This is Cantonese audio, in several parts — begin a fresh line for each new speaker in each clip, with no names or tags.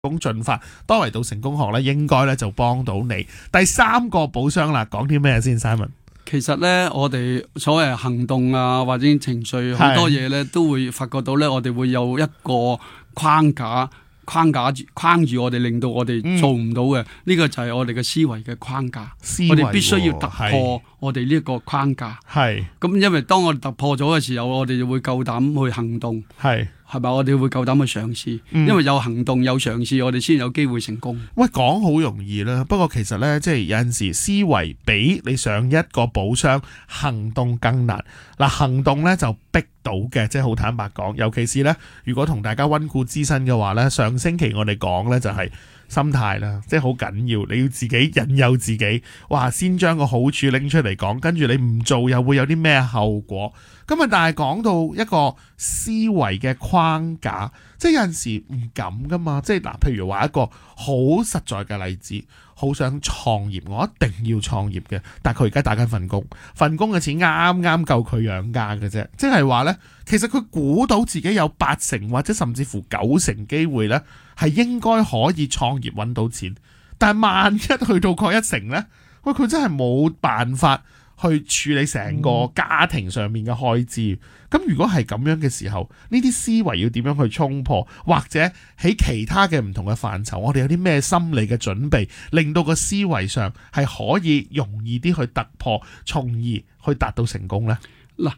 工進發多維度成功學咧，應該咧就幫到你。第三個寶箱啦，講啲咩先 Simon？
其實咧，我哋所謂行動啊，或者情緒好多嘢咧，都會發覺到咧，我哋會有一個框住我哋，令到我哋做唔到嘅。呢個就係我哋嘅思維嘅框架。我哋必須要突破我哋呢一個框架。係咁，因為當我哋突破咗嘅時候，我哋就會夠膽去行動。係咪？我哋會夠膽去嘗試，因為有行動有嘗試，我哋先有機會成功。喂，講好容易啦，不過其實咧，即係有陣時思維比你上一個寶箱行動更難。嗱，行動咧就逼到嘅，即係好坦白講，尤其是咧，如果同大家溫故知新嘅話咧，上星期我哋講咧就係心態啦，即係好緊要，你要自己引誘自己，哇，先將個好處拎出嚟講，跟住你唔做又會有啲咩後果？咁啊，但係講到一個思維嘅框架，即係有陣時唔敢噶嘛，即係嗱，譬如話一個好實在嘅例子，好想創業，我一定要創業嘅，但係佢而家打緊份工嘅錢啱啱夠佢養家嘅啫，即係話呢，其實佢估到自己有80%或者甚至乎90%機會呢，係應該可以創業揾到錢，但係萬一去到嗰1成呢，喂，佢真係冇辦法去處理成個家庭上面嘅開支。咁如果係咁樣嘅時候，呢啲思維要點樣去衝破，或者喺其他嘅唔同嘅範疇，我哋有啲咩心理嘅準備，令到個思維上係可以容易啲去突破，從而去達到成功呢？嗱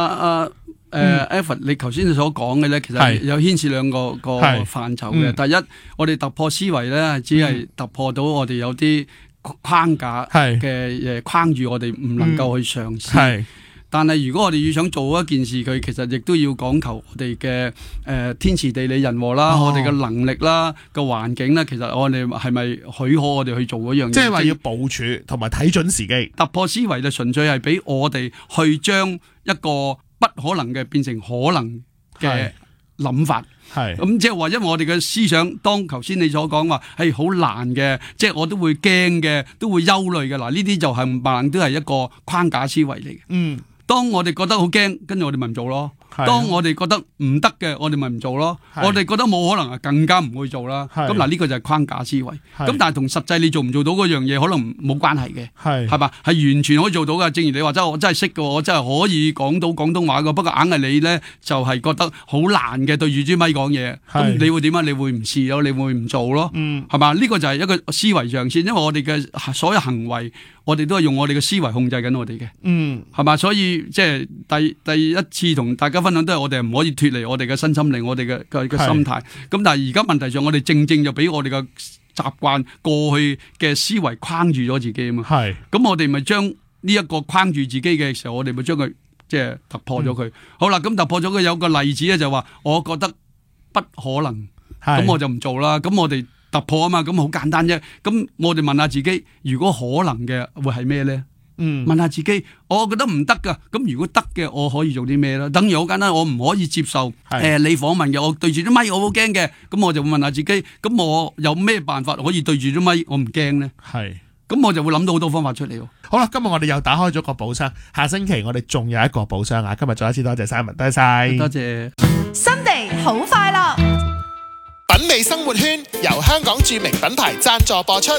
，Evan，你頭先所講嘅咧，其實有牽涉兩個範疇嘅。第一，我哋突破思維咧，只係突破到我哋有啲框架嘅嘢框住我哋，唔能夠去嘗試。但係如果我哋要想做一件事，佢其實亦都要講求我哋嘅天時地利人和啦，我哋嘅能力啦，個環境啦，其實我哋係咪許可我哋去做嗰樣嘢？即係話要部署同埋睇準時機。突破思維就純粹係俾我哋去將一個不可能嘅變成可能嘅諗法。咁即係話，因為我哋嘅思想，當頭先你所講話係好難嘅，即係我都會驚嘅，都會憂慮嘅。嗱，呢啲就係扮都係一個框架思維嚟嘅。當我哋覺得好驚，跟住我哋咪唔做咯。當我哋覺得唔得嘅，我哋咪唔做咯。我哋覺得冇可能，更加唔會做啦。咁嗱，呢個就係框架思維。咁但係同實際你做唔做到嗰樣嘢，可能冇關係嘅。係嘛？係完全可以做到嘅。正如你話齋，我真係識嘅，我真係可以講到廣東話嘅。不過硬係你咧，就係覺得好難嘅，對住支咪講嘢。咁你會點啊？你會唔試咯？你會唔做咯？係嘛？呢個就係一個思維上先，因為我哋嘅所有行為，我哋都係用我哋嘅思維控制緊我哋嘅。係嘛？所以即係第一次同大家分享都係我哋唔可以脫離我哋嘅身心靈，我哋嘅心態。咁但係而家問題上，我哋正就俾我哋嘅習慣過去嘅思維框住咗自己啊嘛。咁我哋咪將呢一個框住自己嘅時候，我哋咪將佢即係突破咗佢。好啦，咁突破咗佢有個例子咧，就話我覺得不可能，咁我就唔做啦。咁我哋突破啊嘛，咁好簡單啫。咁我哋問下自己，如果可能嘅會係咩咧？問下自己，我覺得唔得噶，咁如果得嘅，我可以做啲咩咧？等於好簡單，我唔可以接受你訪問嘅，我對住啲咪我好驚嘅，咁我就會問下自己，咁我有咩辦法可以對住啲咪我唔驚咧？咁我就會諗到好多方法出嚟。好啦，今日我哋又打開咗個寶箱，下星期我哋仲有一個寶箱啊！今日再一次多謝 Simon， 多謝晒，多謝。
Sunday 好快樂，
品味生活圈由香港著名品牌贊助播出。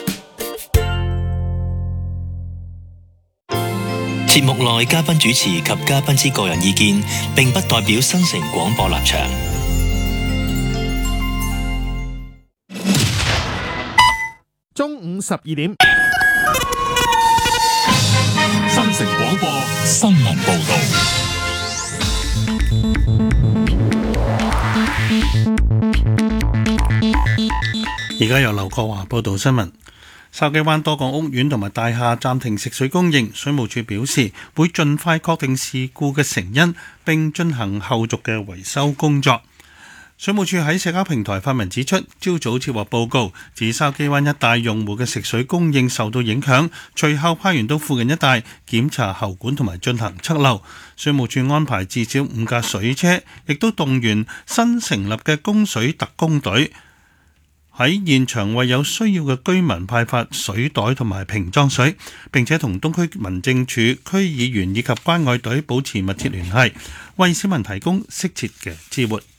節目內嘉賓主持及嘉賓之個人意見，並不代表新城廣播立場。
中午12點，
新城廣播新聞報道。
而家由劉國華報道新聞。筲箕灣多個屋苑同埋大廈暫停食水供應，水務署表示會盡快確定事故嘅成因，並進行後續嘅維修工作。水務署喺社交平台發文指出，朝早接獲報告，指筲箕灣一帶用戶嘅食水供應受到影響，隨後派員到附近一帶檢查喉管同埋進行測漏。水務署安排至少5架水車，亦都動員新成立嘅供水特工隊，喺現場為有需要嘅居民派發水袋同埋瓶裝水，並且同東區民政處、區議員以及關愛隊保持密切聯繫，為市民提供適切嘅支援。